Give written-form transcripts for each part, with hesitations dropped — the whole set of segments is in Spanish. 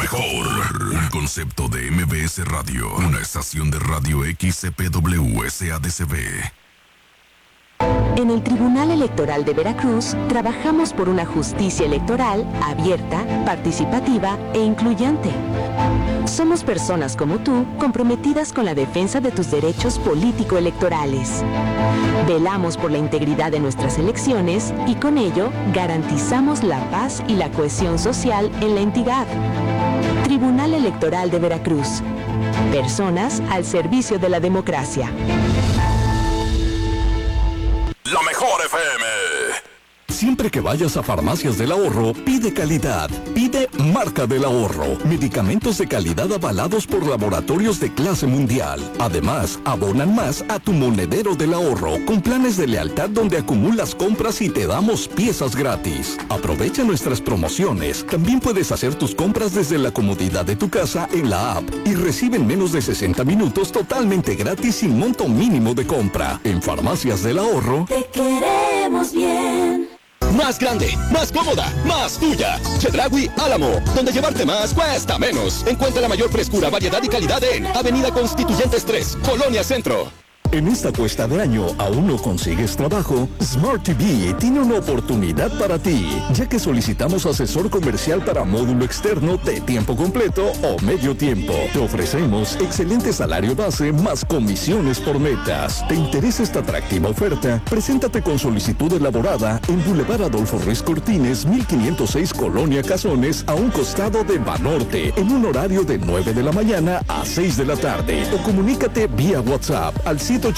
mejor. Un concepto de MBS Radio. Una estación de radio XCPW SADCB. En el Tribunal Electoral de Veracruz trabajamos por una justicia electoral abierta, participativa e incluyente. Somos personas como tú comprometidas con la defensa de tus derechos político-electorales. Velamos por la integridad de nuestras elecciones y con ello garantizamos la paz y la cohesión social en la entidad. Tribunal Electoral de Veracruz. Personas al servicio de la democracia. La mejor FM. Siempre que vayas a Farmacias del Ahorro, pide calidad, pide Marca del Ahorro, medicamentos de calidad avalados por laboratorios de clase mundial. Además, abonan más a tu monedero del ahorro, con planes de lealtad donde acumulas compras y te damos piezas gratis. Aprovecha nuestras promociones. También puedes hacer tus compras desde la comodidad de tu casa en la app y recibe en menos de 60 minutos totalmente gratis sin monto mínimo de compra. En Farmacias del Ahorro, te queremos bien. Más grande, más cómoda, más tuya. Chedraui Álamo, donde llevarte más cuesta menos. Encuentra la mayor frescura, variedad y calidad en Avenida Constituyentes 3, Colonia Centro. En esta cuesta de año, ¿aún no consigues trabajo? Smart TV tiene una oportunidad para ti, ya que solicitamos asesor comercial para módulo externo de tiempo completo o medio tiempo. Te ofrecemos excelente salario base más comisiones por metas. ¿Te interesa esta atractiva oferta? Preséntate con solicitud elaborada en Boulevard Adolfo Ruiz Cortines, 1506 Colonia Cazones, a un costado de Banorte, en un horario de 9 de la mañana a 6 de la tarde. O comunícate vía WhatsApp al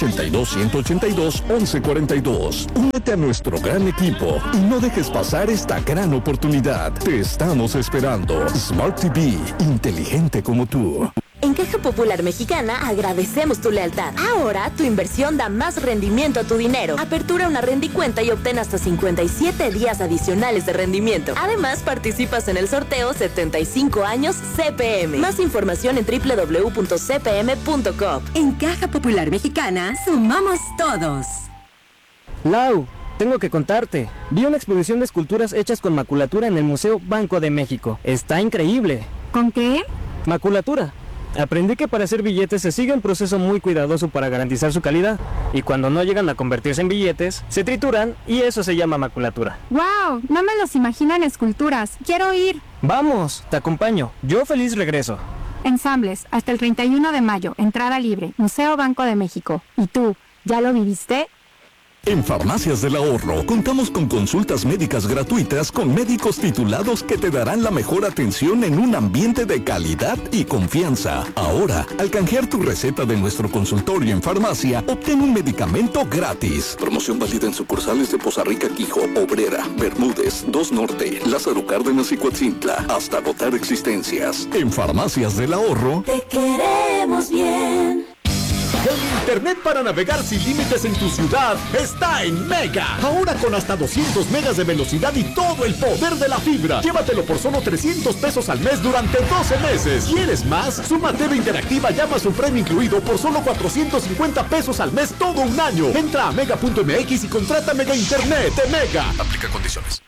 182-182-1142. Únete a nuestro gran equipo y no dejes pasar esta gran oportunidad. Te estamos esperando. Smart TV, inteligente como tú. En Caja Popular Mexicana agradecemos tu lealtad. Ahora tu inversión da más rendimiento a tu dinero. Apertura una rendicuenta y obtén hasta 57 días adicionales de rendimiento. Además, participas en el sorteo 75 años CPM. Más información en www.cpm.com. En Caja Popular Mexicana sumamos todos. Lau, tengo que contarte. Vi una exposición de esculturas hechas con maculatura en el Museo Banco de México. Está increíble. ¿Con qué? Maculatura. Aprendí que para hacer billetes se sigue un proceso muy cuidadoso para garantizar su calidad. Y cuando no llegan a convertirse en billetes, se trituran y eso se llama maculatura. ¡Wow! No me los imagino en esculturas. ¡Quiero ir! Vamos, te acompaño. Yo feliz regreso. Ensambles, hasta el 31 de mayo. Entrada libre. Museo Banco de México. ¿Y tú, ya lo viviste? En Farmacias del Ahorro contamos con consultas médicas gratuitas con médicos titulados que te darán la mejor atención en un ambiente de calidad y confianza. Ahora, al canjear tu receta de nuestro consultorio en farmacia, obtén un medicamento gratis. Promoción válida en sucursales de Poza Rica, Quijo, Obrera, Bermúdez, 2 Norte, Lázaro Cárdenas y Coatzintla, hasta agotar existencias. En Farmacias del Ahorro, te queremos bien. El internet para navegar sin límites en tu ciudad está en Mega. Ahora con hasta 200 megas de velocidad y todo el poder de la fibra. Llévatelo por solo 300 pesos al mes durante 12 meses. ¿Quieres más? Suma TV interactiva y Amazon Prime incluido por solo 450 pesos al mes todo un año. Entra a mega.mx y contrata Mega Internet de Mega. Aplica condiciones.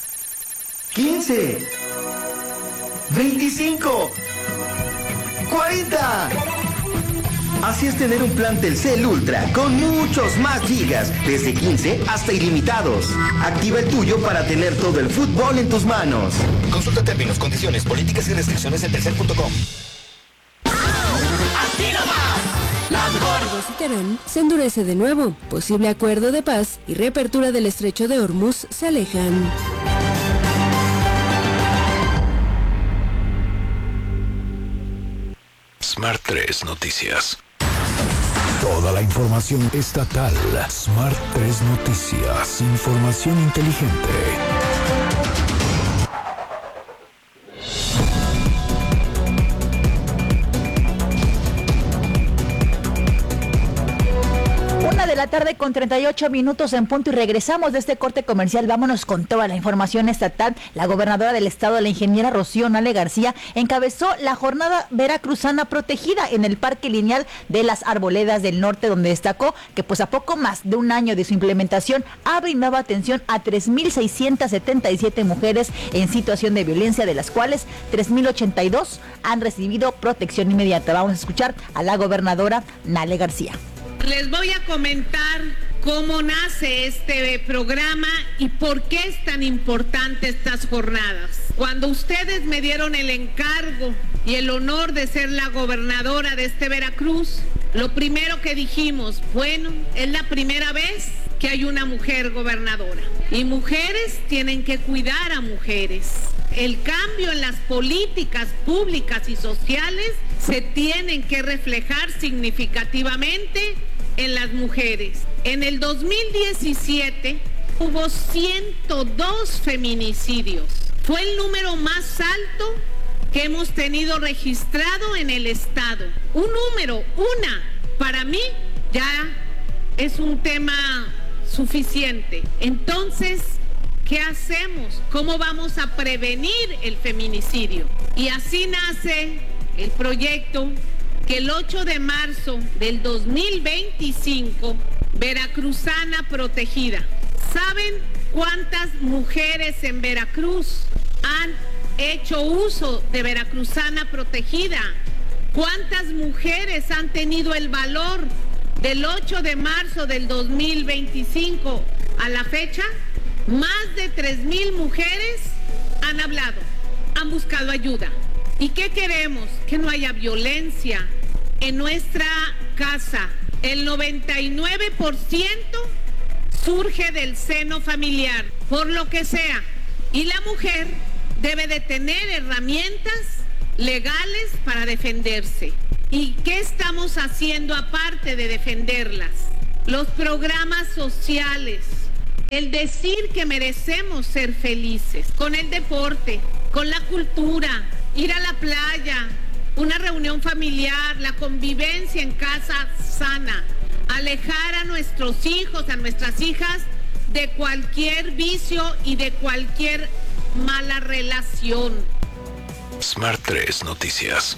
15 25 40. Así es tener un plan Telcel Ultra con muchos más gigas, desde 15 hasta ilimitados. Activa el tuyo para tener todo el fútbol en tus manos. Consulta términos, condiciones, políticas y restricciones en telcel.com. ¡Así nomás! La mejor. Teherán se endurece de nuevo. Posible acuerdo de paz y reapertura del estrecho de Hormuz se alejan. Smart 3 Noticias. Toda la información estatal. Smart 3 Noticias. Información inteligente. 1:38 en punto y regresamos de este corte comercial. Vámonos con toda la información estatal. La gobernadora del estado, la ingeniera Rocío Nale García, encabezó la jornada veracruzana protegida en el Parque Lineal de las Arboledas del Norte, donde destacó que pues a poco más de un año de su implementación ha brindado atención a 3,677 mujeres en situación de violencia, de las cuales 3,082 han recibido protección inmediata. Vamos a escuchar a la gobernadora Nale García. Les voy a comentar cómo nace este programa y por qué es tan importante estas jornadas. Cuando ustedes me dieron el encargo y el honor de ser la gobernadora de este Veracruz, lo primero que dijimos, bueno, es la primera vez que hay una mujer gobernadora y mujeres tienen que cuidar a mujeres. El cambio en las políticas públicas y sociales se tienen que reflejar significativamente en las mujeres. En el 2017 hubo 102 feminicidios. Fue el número más alto que hemos tenido registrado en el estado. Un número, para mí ya es un tema suficiente. Entonces, ¿qué hacemos? ¿Cómo vamos a prevenir el feminicidio? Y así nace el proyecto que el 8 de marzo del 2025, Veracruzana Protegida. ¿Saben cuántas mujeres en Veracruz han hecho uso de Veracruzana Protegida? ¿Cuántas mujeres han tenido el valor del 8 de marzo del 2025 a la fecha? Más de 3,000 mujeres han hablado, han buscado ayuda. ¿Y qué queremos? Que no haya violencia en nuestra casa. El 99% surge del seno familiar, por lo que sea. Y la mujer debe de tener herramientas legales para defenderse. ¿Y qué estamos haciendo aparte de defenderlas? Los programas sociales, el decir que merecemos ser felices, con el deporte, con la cultura, ir a la playa, una reunión familiar, la convivencia en casa sana, alejar a nuestros hijos, a nuestras hijas de cualquier vicio y de cualquier mala relación. Smart 3 Noticias.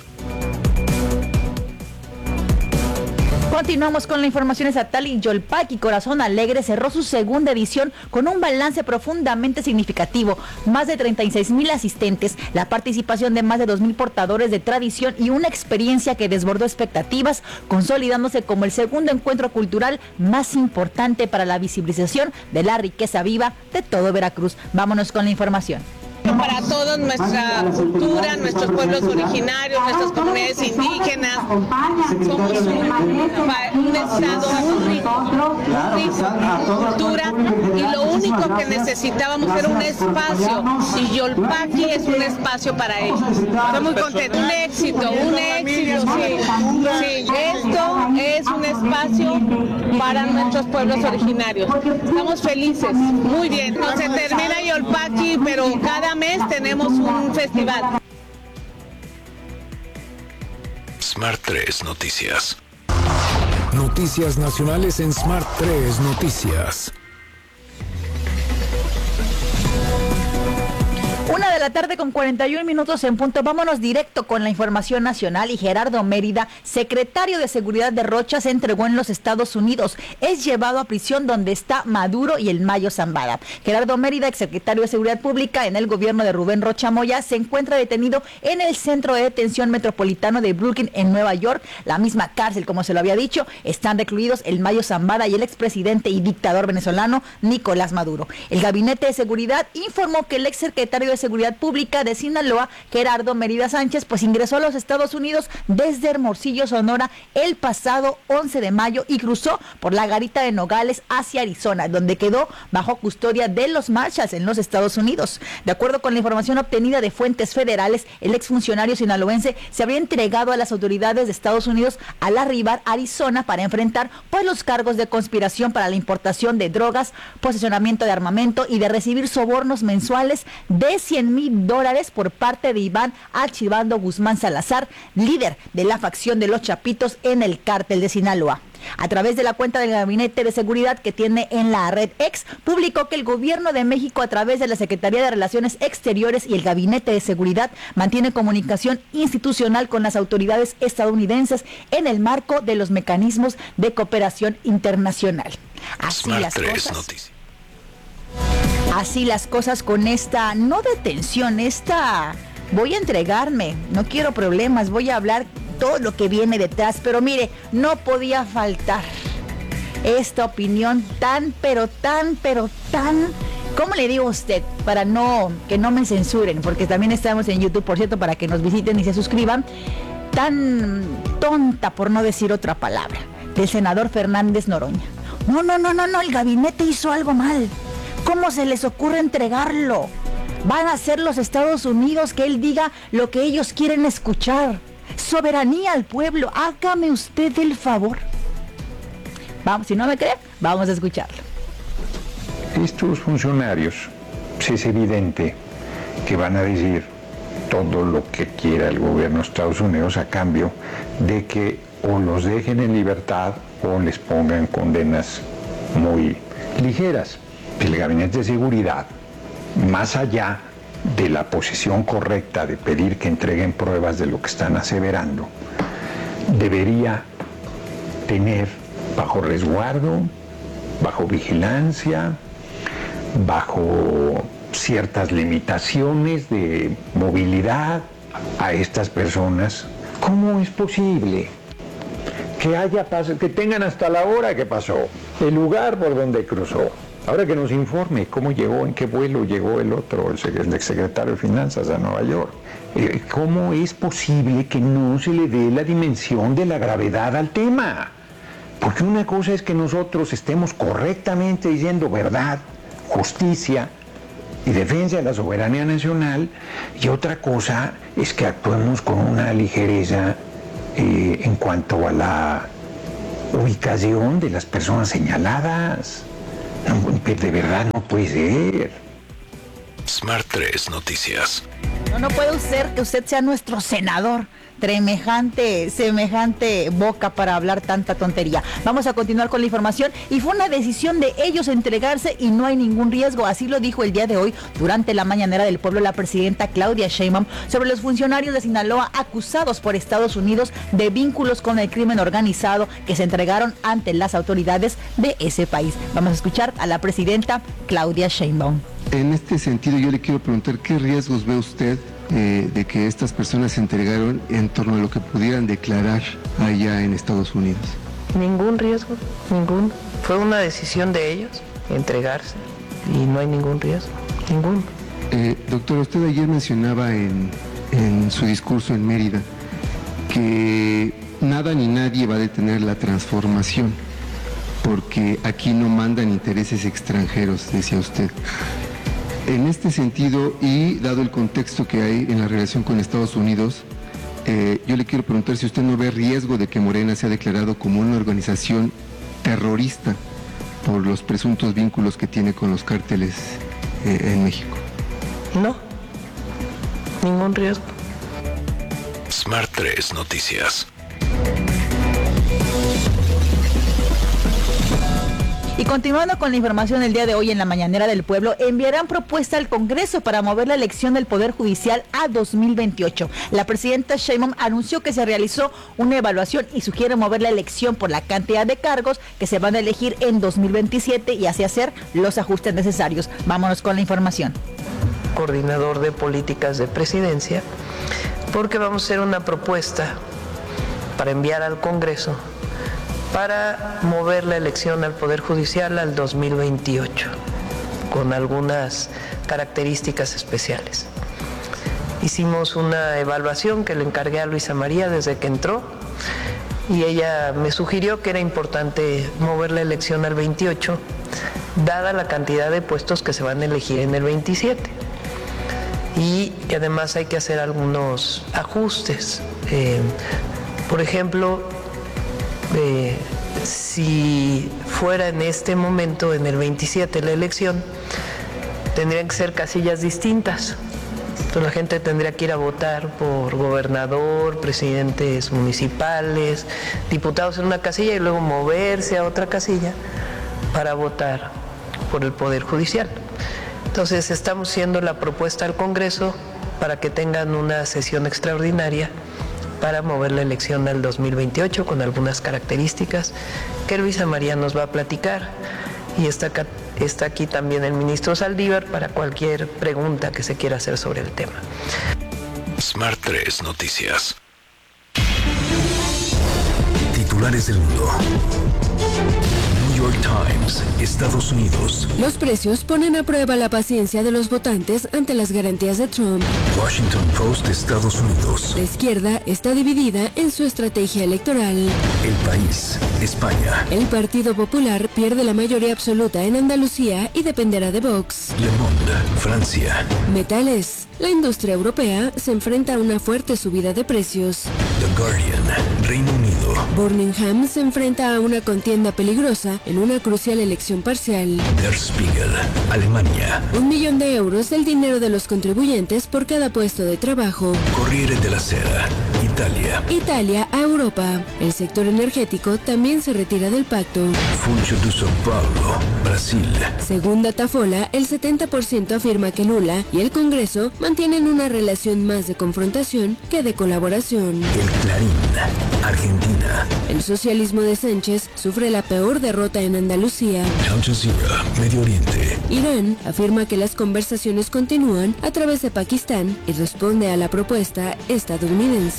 Continuamos con la información estatal y Yolpaqui Corazón Alegre cerró su segunda edición con un balance profundamente significativo. Más de 36,000 asistentes, la participación de más de 2,000 portadores de tradición y una experiencia que desbordó expectativas, consolidándose como el segundo encuentro cultural más importante para la visibilización de la riqueza viva de todo Veracruz. Vámonos con la información. Para todos, nuestra cultura, nuestros pueblos originarios, nuestras comunidades indígenas. Somos un estado muy rico en cultura y lo único que necesitábamos era un espacio y Yolpaqui es un espacio para ellos. Estoy muy contenta. Un éxito, sí. Esto es un espacio para nuestros pueblos originarios. Estamos felices, muy bien. No se termina Yolpaqui, pero cada mes tenemos un festival. Smart 3 Noticias. Noticias nacionales en Smart 3 Noticias. 1:41 en punto. Vámonos directo con la información nacional y Gerardo Mérida, secretario de Seguridad de Rocha, se entregó en los Estados Unidos. Es llevado a prisión donde está Maduro y el Mayo Zambada. Gerardo Mérida, exsecretario de Seguridad Pública en el gobierno de Rubén Rocha Moya, se encuentra detenido en el Centro de Detención Metropolitano de Brooklyn en Nueva York. La misma cárcel, como se lo había dicho, están recluidos el Mayo Zambada y el expresidente y dictador venezolano Nicolás Maduro. El Gabinete de Seguridad informó que el exsecretario de Seguridad Pública de Sinaloa, Gerardo Mérida Sánchez, pues ingresó a los Estados Unidos desde Hermosillo, Sonora, el pasado 11 de mayo y cruzó por la garita de Nogales hacia Arizona, donde quedó bajo custodia de los Marshals en los Estados Unidos. De acuerdo con la información obtenida de fuentes federales, el exfuncionario sinaloense se habría entregado a las autoridades de Estados Unidos al arribar a Arizona para enfrentar pues los cargos de conspiración para la importación de drogas, posesionamiento de armamento y de recibir sobornos mensuales de $100,000 por parte de Iván Archibald Guzmán Salazar, líder de la facción de los Chapitos en el cártel de Sinaloa. A través de la cuenta del Gabinete de Seguridad que tiene en la red X, publicó que el gobierno de México, a través de la Secretaría de Relaciones Exteriores y el Gabinete de Seguridad, mantiene comunicación institucional con las autoridades estadounidenses en el marco de los mecanismos de cooperación internacional. Así las cosas. Así las cosas con esta, no detención, voy a entregarme, no quiero problemas, voy a hablar todo lo que viene detrás, pero mire, no podía faltar esta opinión tan, ¿cómo le digo a usted? Para que no me censuren, porque también estamos en YouTube, por cierto, para que nos visiten y se suscriban, tan tonta, por no decir otra palabra, del senador Fernández Noroña. No, el gabinete hizo algo mal. ¿Cómo se les ocurre entregarlo? Van a ser los Estados Unidos que él diga lo que ellos quieren escuchar. Soberanía al pueblo, hágame usted el favor. Vamos, si no me cree, vamos a escucharlo. Estos funcionarios, es evidente que van a decir todo lo que quiera el gobierno de Estados Unidos a cambio de que o los dejen en libertad o les pongan condenas muy ligeras. El Gabinete de Seguridad, más allá de la posición correcta de pedir que entreguen pruebas de lo que están aseverando, debería tener bajo resguardo, bajo vigilancia, bajo ciertas limitaciones de movilidad a estas personas. ¿Cómo es posible que tengan hasta la hora que pasó, el lugar por donde cruzó? Ahora que nos informe cómo llegó, en qué vuelo llegó el exsecretario de Finanzas a Nueva York. ¿Cómo es posible que no se le dé la dimensión de la gravedad al tema? Porque una cosa es que nosotros estemos correctamente diciendo verdad, justicia y defensa de la soberanía nacional, y otra cosa es que actuemos con una ligereza en cuanto a la ubicación de las personas señaladas. No, de verdad no puede ser. Smart 3 Noticias. No puede ser que usted sea nuestro senador. Semejante boca para hablar tanta tontería. Vamos a continuar con la información. Y fue una decisión de ellos entregarse y no hay ningún riesgo. Así lo dijo el día de hoy durante la mañanera del pueblo la presidenta Claudia Sheinbaum sobre los funcionarios de Sinaloa acusados por Estados Unidos de vínculos con el crimen organizado que se entregaron ante las autoridades de ese país. Vamos a escuchar a la presidenta Claudia Sheinbaum. En este sentido, yo le quiero preguntar qué riesgos ve usted de que estas personas se entregaron en torno a lo que pudieran declarar allá en Estados Unidos. Ningún riesgo, ninguno. Fue una decisión de ellos entregarse y no hay ningún riesgo, ninguno. Doctor, usted ayer mencionaba en su discurso en Mérida que nada ni nadie va a detener la transformación porque aquí no mandan intereses extranjeros, decía usted. En este sentido, y dado el contexto que hay en la relación con Estados Unidos, yo le quiero preguntar si usted no ve riesgo de que Morena sea declarado como una organización terrorista por los presuntos vínculos que tiene con los cárteles en México. No, ningún riesgo. Smart 3 Noticias. Y continuando con la información del día de hoy en la mañanera del pueblo, enviarán propuesta al Congreso para mover la elección del Poder Judicial a 2028. La presidenta Sheinbaum anunció que se realizó una evaluación y sugiere mover la elección por la cantidad de cargos que se van a elegir en 2027 y así hacer los ajustes necesarios. Vámonos con la información. Coordinador de políticas de presidencia, porque vamos a hacer una propuesta para enviar al Congreso para mover la elección al Poder Judicial al 2028, con algunas características especiales. Hicimos una evaluación que le encargué a Luisa María desde que entró, y ella me sugirió que era importante mover la elección al 28, dada la cantidad de puestos que se van a elegir en el 27. Y además hay que hacer algunos ajustes. Por ejemplo, si fuera en este momento, en el 27, la elección, tendrían que ser casillas distintas. Entonces la gente tendría que ir a votar por gobernador, presidentes municipales, diputados en una casilla y luego moverse a otra casilla para votar por el Poder Judicial. Entonces estamos haciendo la propuesta al Congreso para que tengan una sesión extraordinaria para mover la elección al 2028 con algunas características que Luisa María nos va a platicar. Y está aquí también el ministro Saldívar para cualquier pregunta que se quiera hacer sobre el tema. Smart 3 Noticias. Titulares del mundo. New York Times, Estados Unidos. Los precios ponen a prueba la paciencia de los votantes ante las garantías de Trump. Washington Post, Estados Unidos. La izquierda está dividida en su estrategia electoral. El País, España. El Partido Popular pierde la mayoría absoluta en Andalucía y dependerá de Vox. Le Monde, Francia. Metales. La industria europea se enfrenta a una fuerte subida de precios. The Guardian, Reino Unido. Birmingham se enfrenta a una contienda peligrosa en una crucial elección parcial. Der Spiegel, Alemania. 1 millón de euros del dinero de los contribuyentes por cada puesto de trabajo. Corriere della Sera, Italia. Italia a Europa. El sector energético también se retira del pacto. Funcho de São Paulo, Brasil. Según Datafola, el 70% afirma que Lula y el Congreso mantienen una relación más de confrontación que de colaboración. El Clarín, Argentina. El socialismo de Sánchez sufre la peor derrota en Andalucía. Al Jazeera, Medio Oriente. Irán afirma que las conversaciones continúan a través de Pakistán y responde a la propuesta estadounidense.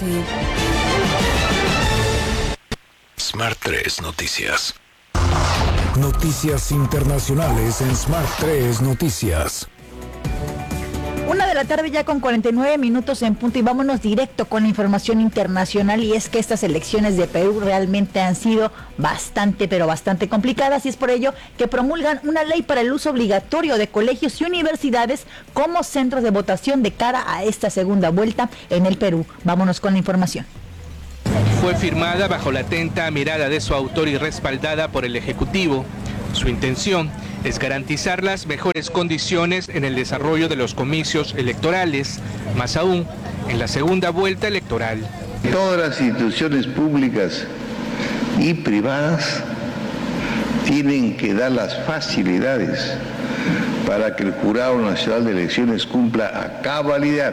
Smart 3 Noticias. Noticias internacionales en Smart 3 Noticias. 1:00 ya con 49 minutos en punto y vámonos directo con la información internacional, y es que estas elecciones de Perú realmente han sido bastante complicadas, y es por ello que promulgan una ley para el uso obligatorio de colegios y universidades como centros de votación de cara a esta segunda vuelta en el Perú. Vámonos con la información. Fue firmada bajo la atenta mirada de su autor y respaldada por el Ejecutivo. Su intención es garantizar las mejores condiciones en el desarrollo de los comicios electorales, más aún en la segunda vuelta electoral. Todas las instituciones públicas y privadas tienen que dar las facilidades para que el Jurado Nacional de Elecciones cumpla a cabalidad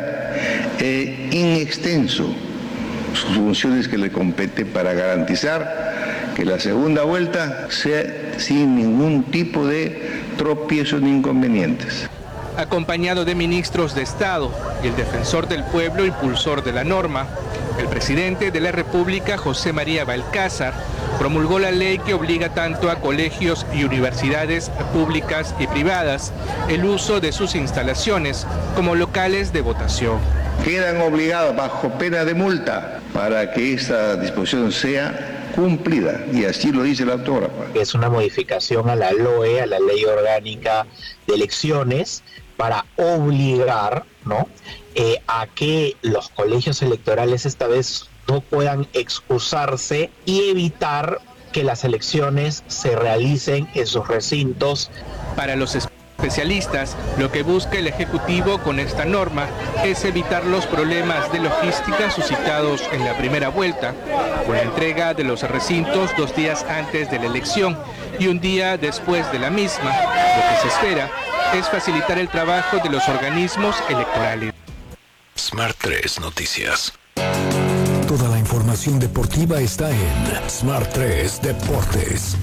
e in extenso sus funciones que le compete para garantizar que la segunda vuelta sea sin ningún tipo de tropiezos ni inconvenientes. Acompañado de ministros de Estado y el defensor del pueblo, impulsor de la norma, el presidente de la República, José María Balcázar, promulgó la ley que obliga tanto a colegios y universidades públicas y privadas el uso de sus instalaciones como locales de votación. Quedan obligados bajo pena de multa para que esta disposición sea cumplida, y así lo dice la autógrafa. Es una modificación a la LOE, a la Ley Orgánica de Elecciones, para obligar, ¿no?, a que los colegios electorales esta vez no puedan excusarse y evitar que las elecciones se realicen en sus recintos. Para los especialistas, lo que busca el Ejecutivo con esta norma es evitar los problemas de logística suscitados en la primera vuelta, con la entrega de los recintos 2 días antes de la elección y 1 día después de la misma. Lo que se espera es facilitar el trabajo de los organismos electorales. Smart 3 Noticias. Toda la información deportiva está en Smart 3 Deportes.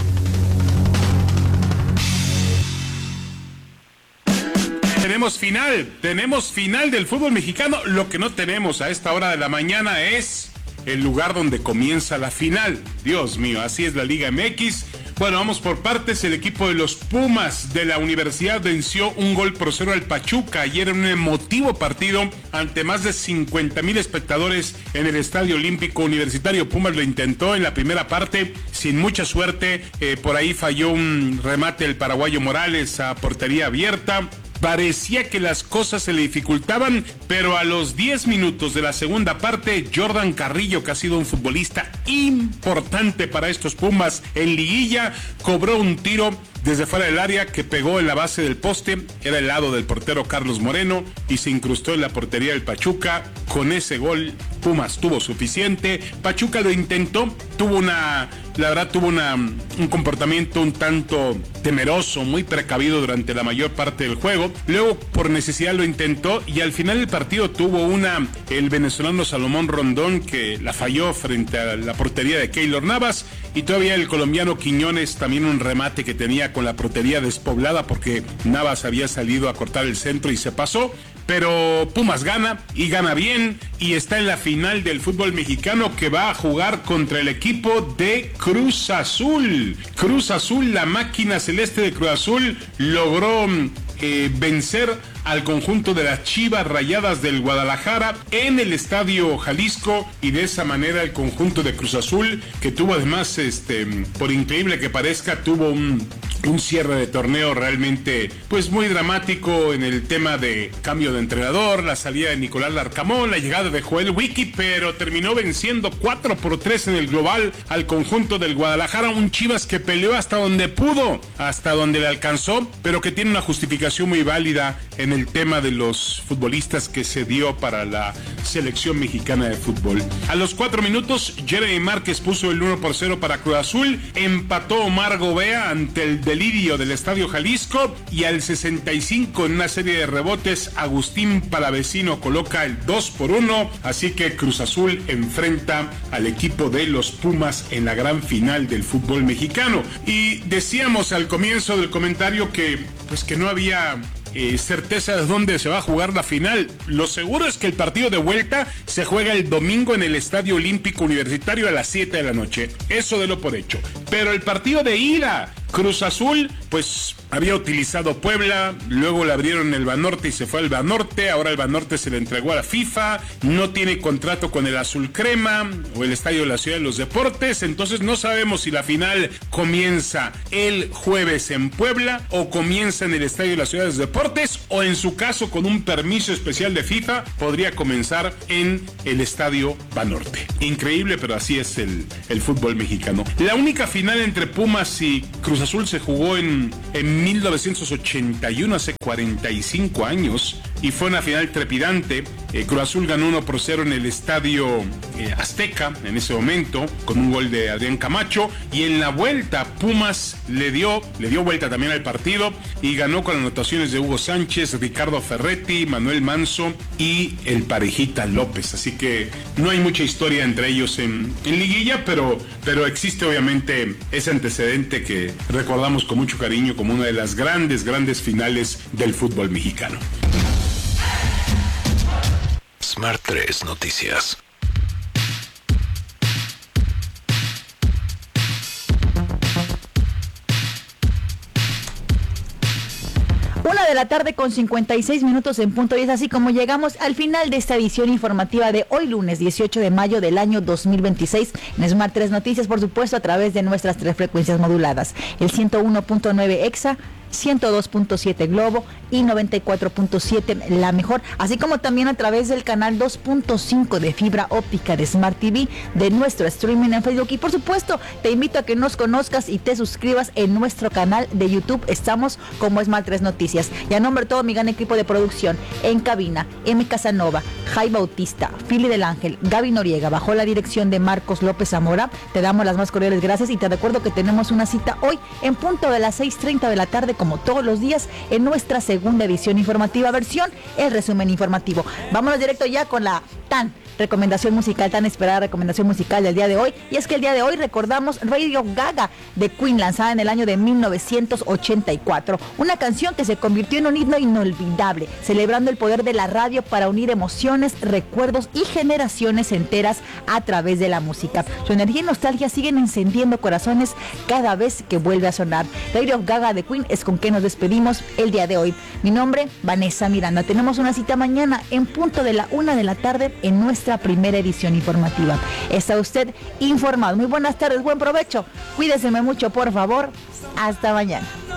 Tenemos final del fútbol mexicano. Lo que no tenemos a esta hora de la mañana es el lugar donde comienza la final. Dios mío, así es la Liga MX. Bueno, vamos por partes. El equipo de los Pumas de la Universidad venció 1-0 al Pachuca ayer en un emotivo partido ante más de 50,000 espectadores en el Estadio Olímpico Universitario. Pumas lo intentó en la primera parte sin mucha suerte. Por ahí falló un remate del paraguayo Morales a portería abierta. parecía que las cosas se le dificultaban, pero a los 10 minutos de la segunda parte, Jordan Carrillo, que ha sido un futbolista importante para estos Pumas en liguilla, cobró un tiro desde fuera del área que pegó en la base del poste, era el lado del portero Carlos Moreno y se incrustó en la portería del Pachuca. Con ese gol Pumas tuvo suficiente. Pachuca lo intentó, tuvo un comportamiento un tanto temeroso, muy precavido durante la mayor parte del juego. Luego por necesidad lo intentó y al final del partido tuvo el venezolano Salomón Rondón que la falló frente a la portería de Keylor Navas, y todavía el colombiano Quiñones también un remate que tenía con la portería despoblada porque Navas había salido a cortar el centro y se pasó. Pero Pumas gana y gana bien y está en la final del fútbol mexicano, que va a jugar contra el equipo de Cruz Azul. Cruz Azul, la máquina celeste de Cruz Azul, logró vencer al conjunto de las Chivas Rayadas del Guadalajara en el Estadio Jalisco, y de esa manera el conjunto de Cruz Azul, que tuvo además, por increíble que parezca, tuvo un cierre de torneo realmente pues muy dramático en el tema de cambio de entrenador, la salida de Nicolás Larcamón, la llegada de Joel Wiki, pero terminó venciendo 4-3 en el global al conjunto del Guadalajara, un Chivas que peleó hasta donde pudo, hasta donde le alcanzó, pero que tiene una justificación muy válida en el tema de los futbolistas que se dio para la selección mexicana de fútbol. A los 4 minutos, Jeremy Márquez puso el 1-0 para Cruz Azul, empató Omar Gobea ante el delirio del Estadio Jalisco, y al 65 en una serie de rebotes Agustín Palavecino coloca el 2-1, así que Cruz Azul enfrenta al equipo de los Pumas en la gran final del fútbol mexicano. Y decíamos al comienzo del comentario que no había certeza de dónde se va a jugar la final. Lo seguro es que el partido de vuelta se juega el domingo en el Estadio Olímpico Universitario a las 7 de la noche. Eso de lo por hecho. Pero el partido de ida, Cruz Azul, pues había utilizado Puebla, luego le abrieron el Banorte y se fue al Banorte, ahora el Banorte se le entregó a la FIFA, no tiene contrato con el Azul Crema o el Estadio de la Ciudad de los Deportes, entonces no sabemos si la final comienza el jueves en Puebla o comienza en el Estadio de la Ciudad de los Deportes, o en su caso con un permiso especial de FIFA podría comenzar en el Estadio Banorte. Increíble, pero así es el fútbol mexicano. La única final entre Pumas y Cruz Azul se jugó en 1981, hace 45 años, y fue una final trepidante. Cruz Azul ganó 1-0 en el Estadio Azteca en ese momento, con un gol de Adrián Camacho, y en la vuelta Pumas le dio vuelta también al partido y ganó con anotaciones de Hugo Sánchez, Ricardo Ferretti, Manuel Manso y el Parejita López. Así que no hay mucha historia entre ellos en liguilla, pero existe obviamente ese antecedente que recordamos con mucho cariño como una de las grandes finales del fútbol mexicano. Smart 3 Noticias. Una de la tarde con 56 minutos en punto, y es así como llegamos al final de esta edición informativa de hoy lunes 18 de mayo del año 2026 en Smart 3 Noticias, por supuesto a través de nuestras 3 frecuencias moduladas, el 101.9 EXA, 102.7 Globo y 94.7 La Mejor, así como también a través del canal 2.5 de fibra óptica de Smart TV, de nuestro streaming en Facebook, y por supuesto te invito a que nos conozcas y te suscribas en nuestro canal de YouTube. Estamos como Smart 3 Noticias, y a nombre de todo mi gran equipo de producción, en cabina, M. Casanova, Jai Bautista, Fili del Ángel, Gaby Noriega, bajo la dirección de Marcos López Zamora, te damos las más cordiales gracias y te recuerdo que tenemos una cita hoy en punto de las 6:30 de la tarde, como todos los días, en nuestra segunda edición informativa, versión el resumen informativo. Vámonos directo ya con la tan esperada recomendación musical del día de hoy, y es que el día de hoy recordamos Radio Gaga de Queen, lanzada en el año de 1984, una canción que se convirtió en un himno inolvidable, celebrando el poder de la radio para unir emociones, recuerdos y generaciones enteras a través de la música. Su energía y nostalgia siguen encendiendo corazones cada vez que vuelve a sonar. Radio Gaga de Queen es con que nos despedimos el día de hoy. Mi nombre, Vanessa Miranda. Tenemos una cita mañana en punto de la 1 de la tarde en nuestra primera edición informativa. Está usted informado. Muy buenas tardes, buen provecho. Cuídeseme mucho, por favor. Hasta mañana.